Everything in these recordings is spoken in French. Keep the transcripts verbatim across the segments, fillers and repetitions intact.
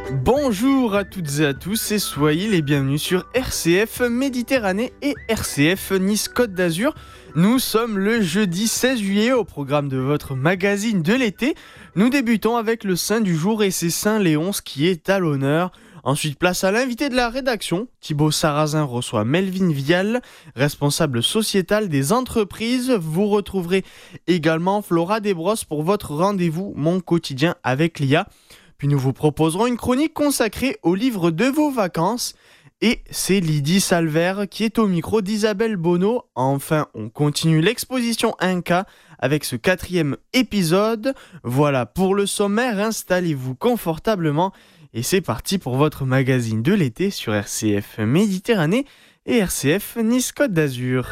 Bonjour à toutes et à tous et soyez les bienvenus sur R C F Méditerranée et R C F Nice Côte d'Azur. Nous sommes le jeudi seize juillet au programme de votre magazine de l'été. Nous débutons avec le saint du jour et c'est Saint Léonce qui est à l'honneur. Ensuite, place à l'invité de la rédaction. Thibaut Sarrazin reçoit Melvin Vial, responsable sociétal des entreprises. Vous retrouverez également Flora Desbrosses pour votre rendez-vous Mon quotidien avec l'I A. Puis nous vous proposerons une chronique consacrée au livre de vos vacances. Et c'est Lydie Salver qui est au micro d'Isabelle Bonneau. Enfin, on continue l'exposition Inca avec ce quatrième épisode. Voilà pour le sommaire, installez-vous confortablement. Et c'est parti pour votre magazine de l'été sur R C F Méditerranée et R C F Nice Côte d'Azur.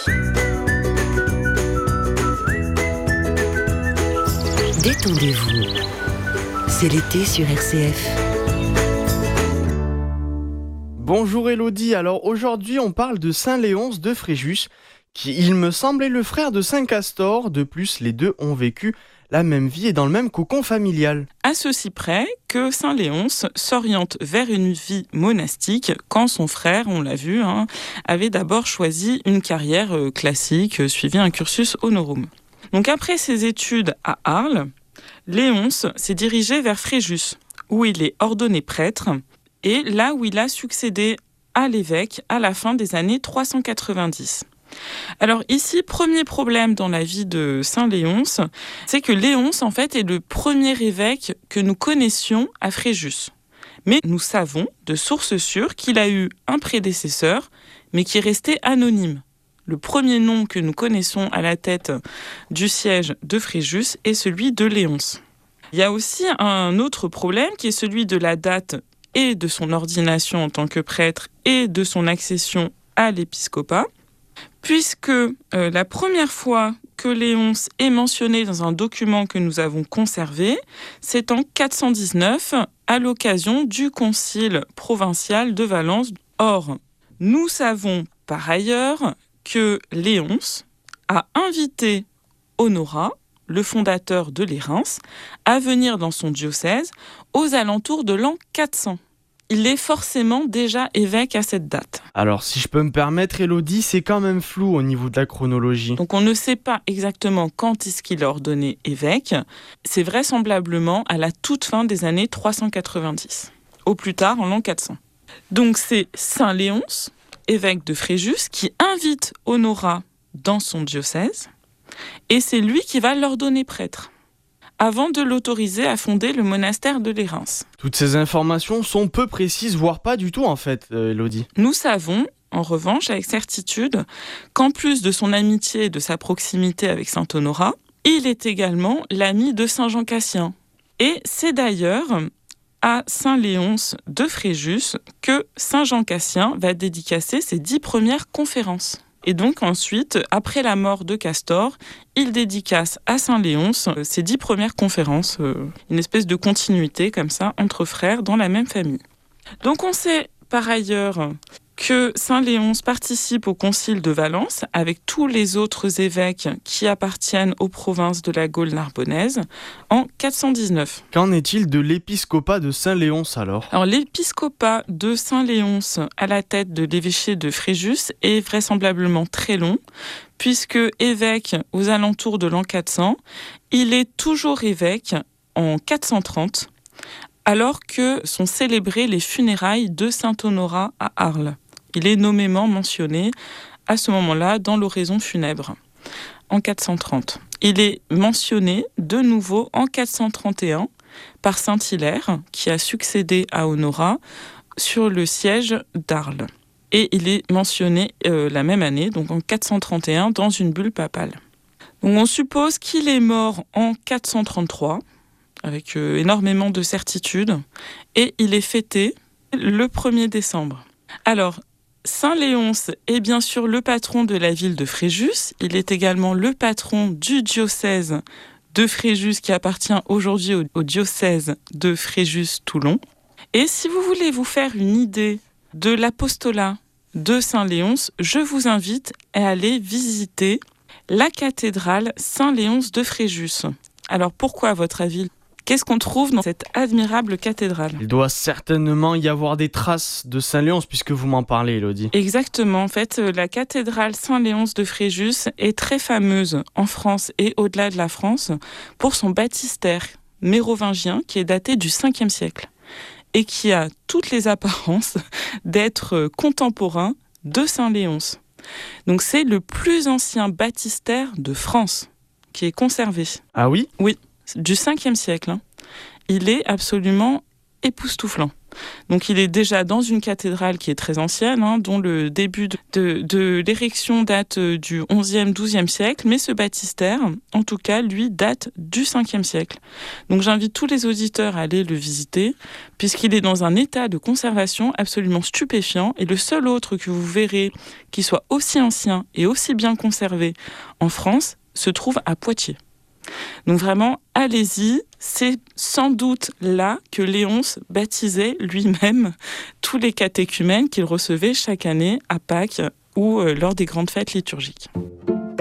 Détendez-vous. C'est l'été sur R C F. Bonjour Elodie, alors aujourd'hui on parle de Saint Léonce de Fréjus, qui il me semble est le frère de Saint Castor. De plus, les deux ont vécu la même vie et dans le même cocon familial. À ceci près que Saint Léonce s'oriente vers une vie monastique quand son frère, on l'a vu, hein, avait d'abord choisi une carrière classique, suivi un cursus honorum. Donc après ses études à Arles, Léonce s'est dirigé vers Fréjus, où il est ordonné prêtre, et là où il a succédé à l'évêque à la fin des années trois cent quatre-vingt-dix. Alors ici, premier problème dans la vie de Saint Léonce, c'est que Léonce, en fait, est le premier évêque que nous connaissions à Fréjus. Mais nous savons, de sources sûres, qu'il a eu un prédécesseur, mais qui est resté anonyme. Le premier nom que nous connaissons à la tête du siège de Fréjus est celui de Léonce. Il y a aussi un autre problème qui est celui de la date et de son ordination en tant que prêtre et de son accession à l'épiscopat, puisque euh, la première fois que Léonce est mentionné dans un document que nous avons conservé, c'est en quatre cent dix-neuf, à l'occasion du concile provincial de Valence. Or, nous savons par ailleurs que Léonce a invité Honorat, le fondateur de Lérins, à venir dans son diocèse aux alentours de l'an quatre cents. Il est forcément déjà évêque à cette date. Alors, si je peux me permettre, Elodie, c'est quand même flou au niveau de la chronologie. Donc, on ne sait pas exactement quand est-ce qu'il est ordonné évêque. C'est vraisemblablement à la toute fin des années trois cent quatre-vingt-dix, au plus tard en l'an quatre cents. Donc, c'est Saint Léonce, évêque de Fréjus, qui invite Honorat dans son diocèse, et c'est lui qui va l'ordonner prêtre, avant de l'autoriser à fonder le monastère de Lérins. Toutes ces informations sont peu précises, voire pas du tout en fait, euh, Elodie. Nous savons, en revanche, avec certitude, qu'en plus de son amitié et de sa proximité avec saint Honorat, il est également l'ami de saint Jean Cassien. Et c'est d'ailleurs à Saint Léonce de Fréjus que saint Jean Cassien va dédicacer ses dix premières conférences. Et donc ensuite, après la mort de Castor, il dédicace à Saint Léonce ses dix premières conférences, une espèce de continuité comme ça entre frères dans la même famille. Donc on sait par ailleurs que Saint Léonce participe au concile de Valence avec tous les autres évêques qui appartiennent aux provinces de la Gaule narbonnaise en quatre cent dix-neuf. Qu'en est-il de l'épiscopat de Saint Léonce alors ? Alors l'épiscopat de Saint Léonce à la tête de l'évêché de Fréjus est vraisemblablement très long, puisque évêque aux alentours de l'an quatre cents, il est toujours évêque en quatre cent trente, alors que sont célébrées les funérailles de saint Honorat à Arles. Il est nommément mentionné à ce moment-là dans l'oraison funèbre, en quatre cent trente. Il est mentionné de nouveau en quatre cent trente et un par saint Hilaire, qui a succédé à Honorat sur le siège d'Arles. Et il est mentionné euh, la même année, donc en quatre cent trente et un, dans une bulle papale. Donc on suppose qu'il est mort en quatre cent trente-trois, avec euh, énormément de certitude, et il est fêté le premier décembre. Alors, Saint Léonce est bien sûr le patron de la ville de Fréjus. Il est également le patron du diocèse de Fréjus qui appartient aujourd'hui au, au diocèse de Fréjus-Toulon. Et si vous voulez vous faire une idée de l'apostolat de Saint Léonce, je vous invite à aller visiter la cathédrale Saint Léonce de Fréjus. Alors pourquoi, à votre avis, Qu'est-ce qu'on trouve dans cette admirable cathédrale ? Il doit certainement y avoir des traces de Saint Léonce, puisque vous m'en parlez, Élodie. Exactement. En fait, la cathédrale Saint-Léonce de Fréjus est très fameuse en France et au-delà de la France pour son baptistère mérovingien qui est daté du cinquième siècle et qui a toutes les apparences d'être contemporain de Saint-Léonce. Donc c'est le plus ancien baptistère de France qui est conservé. Ah oui ? Oui, du cinquième siècle. Hein. Il est absolument époustouflant. Donc il est déjà dans une cathédrale qui est très ancienne, hein, dont le début de, de, de l'érection date du onzième douzième siècle, mais ce baptistère, en tout cas, lui, date du cinquième siècle. Donc j'invite tous les auditeurs à aller le visiter, puisqu'il est dans un état de conservation absolument stupéfiant, et le seul autre que vous verrez qui soit aussi ancien et aussi bien conservé en France se trouve à Poitiers. Donc vraiment, allez-y, c'est sans doute là que Léonce baptisait lui-même tous les catéchumènes qu'il recevait chaque année à Pâques ou lors des grandes fêtes liturgiques.